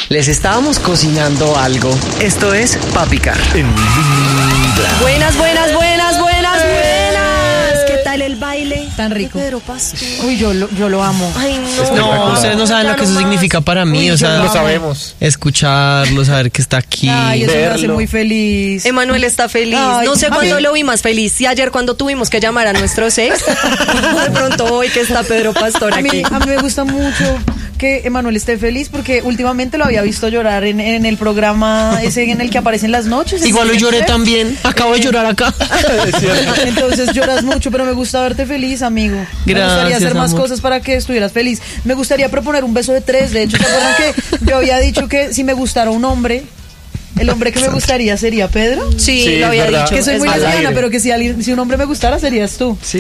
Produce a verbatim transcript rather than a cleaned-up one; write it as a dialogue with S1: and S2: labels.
S1: les estábamos cocinando algo. Esto es Papicar.
S2: En Vibra.
S3: Buenas, buenas, buenas, buenas, buenas. ¿Qué tal el baile?
S4: Tan rico.
S3: De Pedro Pastor.
S4: Uy, yo lo, yo lo amo.
S3: Ay, no.
S1: No, ustedes no saben
S3: Ya
S1: lo que eso
S3: más.
S1: significa para mí.
S4: Uy,
S1: o
S4: yo
S1: sea,
S2: Lo sabemos.
S1: escucharlo, saber que está aquí.
S4: Ay, eso me hace
S2: verlo.
S4: muy feliz.
S3: Emanuel está feliz.
S4: Ay,
S3: no sé
S4: a
S3: cuándo
S4: mí-
S3: lo vi más feliz. Si ayer cuando tuvimos que llamar a nuestros ex. De pronto hoy que está Pedro Pastor
S4: A mí,
S3: aquí.
S4: a mí me gusta mucho que Emanuel esté feliz porque últimamente lo había visto llorar en, en el programa ese en el que aparecen las noches.
S1: Igual lo
S4: ¿En
S1: lloré
S4: Chef?
S1: también. Acabo de llorar acá.
S2: Es cierto.
S4: Entonces lloras mucho, pero me gusta verte feliz, amigo. me gustaría
S1: Gracias,
S4: hacer más
S1: amor.
S4: cosas para que estuvieras feliz. Me gustaría proponer un beso de tres. De hecho, ¿se acuerdan que yo había dicho que si me gustara un hombre, el hombre que me gustaría sería Pedro?
S3: Sí,
S2: Sí,
S3: lo
S2: es
S3: había
S2: verdad.
S3: dicho.
S4: Que soy
S3: es
S4: muy
S3: verdad.
S2: al
S4: lesbiana,
S2: aire.
S4: pero que si, alguien, si un hombre me gustara serías tú.
S2: Sí,